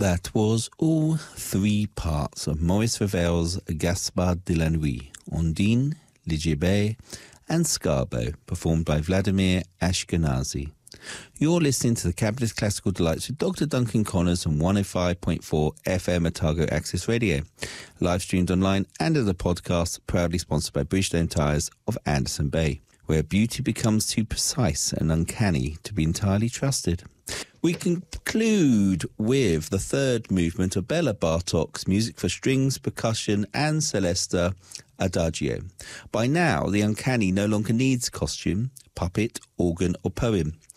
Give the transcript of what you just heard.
That was all three parts of Maurice Ravel's Gaspard de la Nuit, Ondine, Ligibet, and Scarbo, performed by Vladimir Ashkenazy. You're listening to the Capitalist Classical Delights with Dr. Duncan Connors on 105.4 FM Otago Access Radio. Live streamed online and as a podcast, proudly sponsored by Bridgestone Tyres of Anderson Bay, where beauty becomes too precise and uncanny to be entirely trusted. We conclude with the third movement of Bela Bartok's music for strings, percussion and celesta Adagio. By now, the uncanny no longer needs costume, puppet, organ or poem.